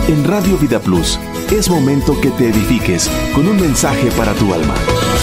En Radio Vida Plus, es momento que te edifiques con un mensaje para tu alma.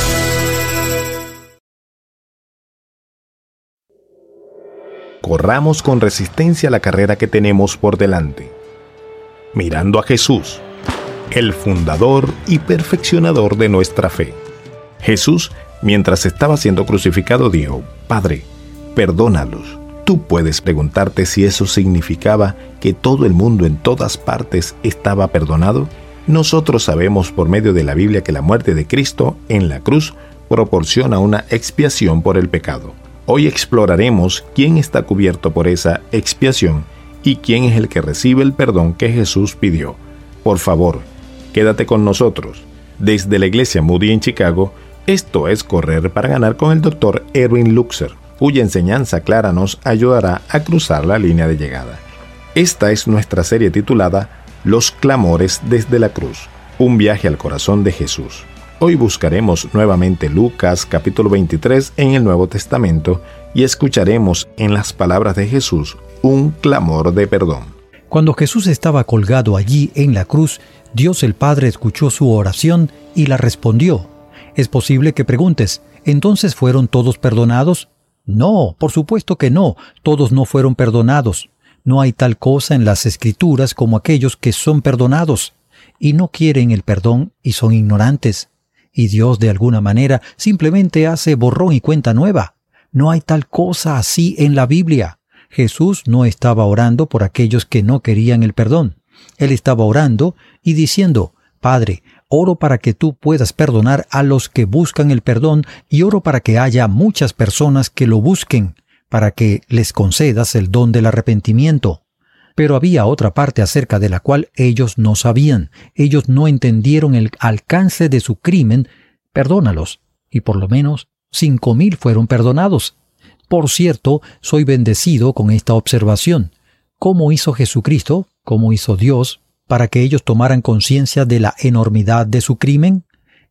Corramos con resistencia la carrera que tenemos por delante, mirando a Jesús, el fundador y perfeccionador de nuestra fe. Jesús, mientras estaba siendo crucificado, dijo: Padre, perdónalos. Tú puedes preguntarte si eso significaba que todo el mundo en todas partes estaba perdonado. Nosotros sabemos por medio de la Biblia que la muerte de Cristo en la cruz proporciona una expiación por el pecado. Hoy exploraremos quién está cubierto por esa expiación y quién es el que recibe el perdón que Jesús pidió. Por favor, quédate con nosotros. Desde la Iglesia Moody en Chicago, esto es Correr para Ganar con el Dr. Erwin Lutzer, cuya enseñanza clara nos ayudará a cruzar la línea de llegada. Esta es nuestra serie titulada Los clamores desde la cruz, un viaje al corazón de Jesús. Hoy buscaremos nuevamente Lucas capítulo 23 en el Nuevo Testamento y escucharemos en las palabras de Jesús un clamor de perdón. Cuando Jesús estaba colgado allí en la cruz, Dios el Padre escuchó su oración y la respondió. Es posible que preguntes, ¿entonces fueron todos perdonados? No, por supuesto que no, todos no fueron perdonados. No hay tal cosa en las Escrituras como aquellos que son perdonados y no quieren el perdón y son ignorantes. Y Dios de alguna manera simplemente hace borrón y cuenta nueva. No hay tal cosa así en la Biblia. Jesús no estaba orando por aquellos que no querían el perdón. Él estaba orando y diciendo: Padre, oro para que tú puedas perdonar a los que buscan el perdón y oro para que haya muchas personas que lo busquen, para que les concedas el don del arrepentimiento. Pero había otra parte acerca de la cual ellos no sabían. Ellos no entendieron el alcance de su crimen. Perdónalos. Y por lo menos 5,000 fueron perdonados. Por cierto, soy bendecido con esta observación. ¿Cómo hizo Jesucristo? ¿Cómo hizo Dios para que ellos tomaran conciencia de la enormidad de su crimen?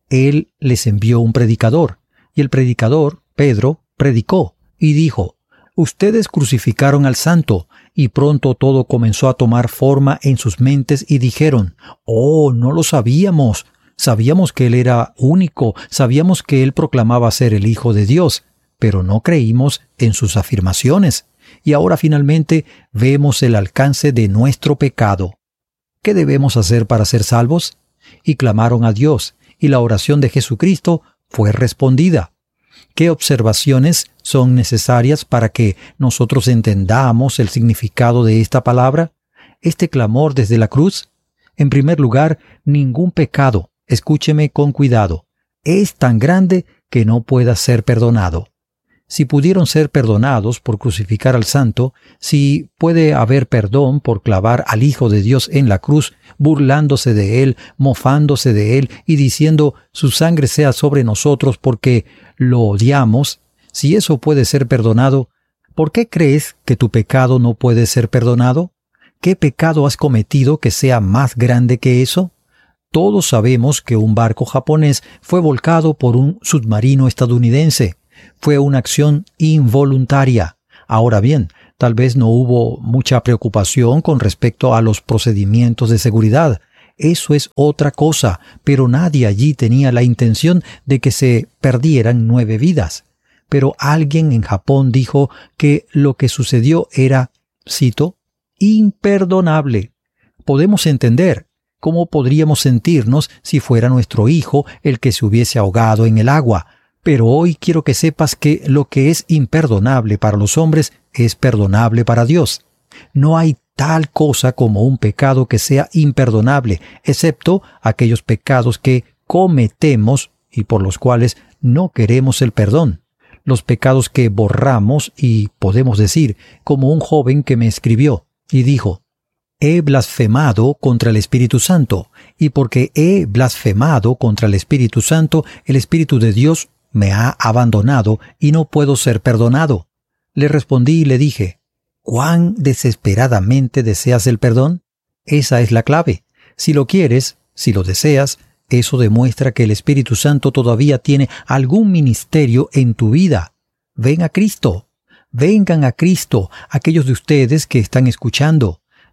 Él les envió un predicador. Y el predicador, Pedro, predicó y dijo: Ustedes crucificaron al Santo, y pronto todo comenzó a tomar forma en sus mentes y dijeron: Oh, no lo sabíamos. Sabíamos que Él era único, sabíamos que Él proclamaba ser el Hijo de Dios, pero no creímos en sus afirmaciones. Y ahora finalmente vemos el alcance de nuestro pecado. ¿Qué debemos hacer para ser salvos? Y clamaron a Dios, y la oración de Jesucristo fue respondida. ¿Qué observaciones son necesarias para que nosotros entendamos el significado de esta palabra? Este clamor desde la cruz. En primer lugar, ningún pecado, escúcheme con cuidado, es tan grande que no pueda ser perdonado. Si pudieron ser perdonados por crucificar al Santo, si puede haber perdón por clavar al Hijo de Dios en la cruz, burlándose de Él, mofándose de Él y diciendo: su sangre sea sobre nosotros porque lo odiamos, si eso puede ser perdonado, ¿por qué crees que tu pecado no puede ser perdonado? ¿Qué pecado has cometido que sea más grande que eso? Todos sabemos que un barco japonés fue volcado por un submarino estadounidense. Fue una acción involuntaria. Ahora bien, tal vez no hubo mucha preocupación con respecto a los procedimientos de seguridad. Eso es otra cosa, pero nadie allí tenía la intención de que se perdieran 9 vidas. Pero alguien en Japón dijo que lo que sucedió era, cito, imperdonable. Podemos entender cómo podríamos sentirnos si fuera nuestro hijo el que se hubiese ahogado en el agua. Pero hoy quiero que sepas que lo que es imperdonable para los hombres es perdonable para Dios. No hay tal cosa como un pecado que sea imperdonable, excepto aquellos pecados que cometemos y por los cuales no queremos el perdón. Los pecados que borramos y podemos decir, como un joven que me escribió y dijo: he blasfemado contra el Espíritu Santo, y porque he blasfemado contra el Espíritu Santo, el Espíritu de Dios me ha abandonado y no puedo ser perdonado. Le respondí y le dije: ¿cuán desesperadamente deseas el perdón? Esa es la clave. Si lo quieres, si lo deseas, eso demuestra que el Espíritu Santo todavía tiene algún ministerio en tu vida. Ven a Cristo. Vengan a Cristo, aquellos de ustedes que están escuchando.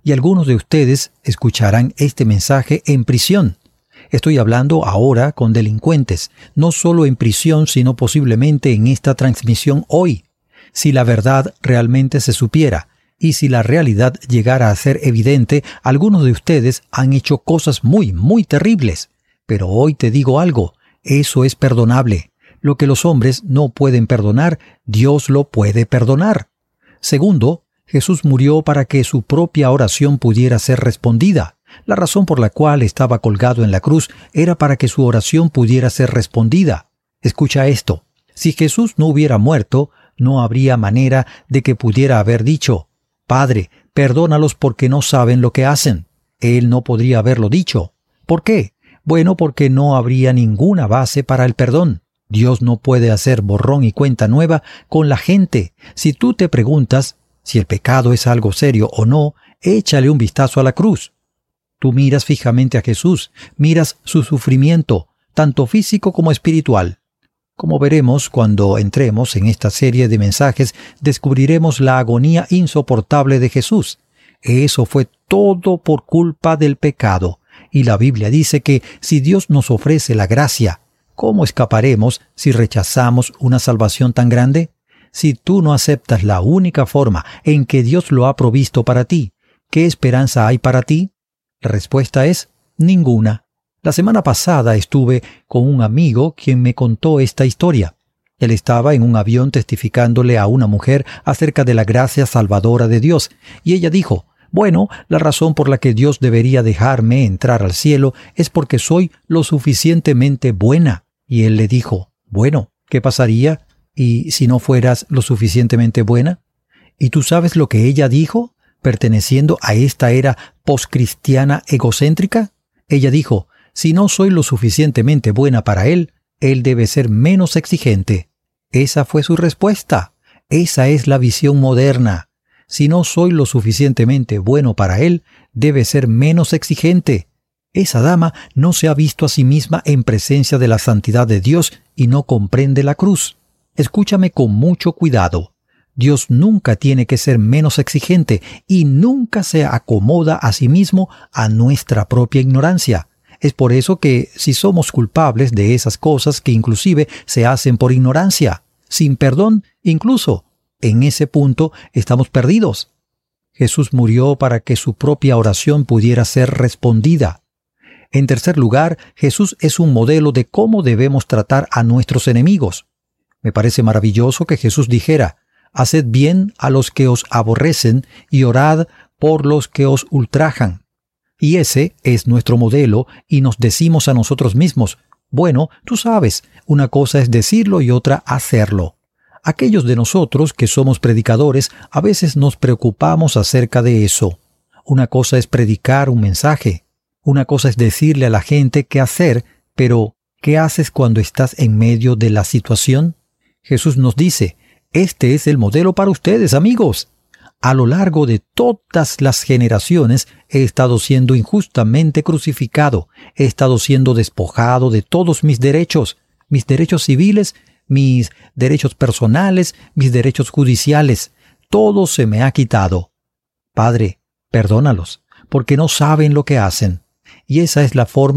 y algunos de ustedes escucharán este mensaje en prisión. Estoy hablando ahora con delincuentes, no solo en prisión, sino posiblemente en esta transmisión hoy. Si la verdad realmente se supiera, y si la realidad llegara a ser evidente, algunos de ustedes han hecho cosas muy terribles. Pero hoy te digo algo, eso es perdonable. Lo que los hombres no pueden perdonar, Dios lo puede perdonar. Segundo, Jesús murió para que su propia oración pudiera ser respondida. La razón por la cual estaba colgado en la cruz era para que su oración pudiera ser respondida. Escucha esto. Si Jesús no hubiera muerto, no habría manera de que pudiera haber dicho, Padre, perdónalos porque no saben lo que hacen. Él no podría haberlo dicho. ¿Por qué? Bueno, porque no habría ninguna base para el perdón. Dios no puede hacer borrón y cuenta nueva con la gente. Si tú te preguntas si el pecado es algo serio o no, échale un vistazo a la cruz. Tú miras fijamente a Jesús, miras su sufrimiento, tanto físico como espiritual. Como veremos cuando entremos en esta serie de mensajes, descubriremos la agonía insoportable de Jesús. Eso fue todo por culpa del pecado. Y la Biblia dice que si Dios nos ofrece la gracia, ¿cómo escaparemos si rechazamos una salvación tan grande? Si tú no aceptas la única forma en que Dios lo ha provisto para ti, ¿qué esperanza hay para ti? La respuesta es ninguna. La semana pasada estuve con un amigo quien me contó esta historia. Él estaba en un avión testificándole a una mujer acerca de la gracia salvadora de Dios, y ella dijo, bueno, la razón por la que Dios debería dejarme entrar al cielo es porque soy lo suficientemente buena. Y él le dijo, bueno, ¿qué pasaría y si no fueras lo suficientemente buena? ¿Y tú sabes lo que ella dijo? Perteneciendo a esta era poscristiana egocéntrica, ella dijo, si no soy lo suficientemente buena para él debe ser menos exigente. Esa fue su respuesta. Esa es la visión moderna. Si no soy lo suficientemente bueno para él, debe ser menos exigente. Esa dama no se ha visto a sí misma en presencia de la santidad de Dios y no comprende la cruz. Escúchame con mucho cuidado. Dios nunca tiene que ser menos exigente y nunca se acomoda a sí mismo a nuestra propia ignorancia. Es por eso que si somos culpables de esas cosas que inclusive se hacen por ignorancia, sin perdón, incluso, en ese punto estamos perdidos. Jesús murió para que su propia oración pudiera ser respondida. En tercer lugar, Jesús es un modelo de cómo debemos tratar a nuestros enemigos. Me parece maravilloso que Jesús dijera, haced bien a los que os aborrecen y orad por los que os ultrajan. Y ese es nuestro modelo y nos decimos a nosotros mismos, bueno, tú sabes, una cosa es decirlo y otra hacerlo. Aquellos de nosotros que somos predicadores a veces nos preocupamos acerca de eso. Una cosa es predicar un mensaje. Una cosa es decirle a la gente qué hacer, pero ¿qué haces cuando estás en medio de la situación? Jesús nos dice, este es el modelo para ustedes, amigos. A lo largo de todas las generaciones he estado siendo injustamente crucificado, he estado siendo despojado de todos mis derechos civiles, mis derechos personales, mis derechos judiciales. Todo se me ha quitado. Padre, perdónalos, porque no saben lo que hacen. Y esa es la forma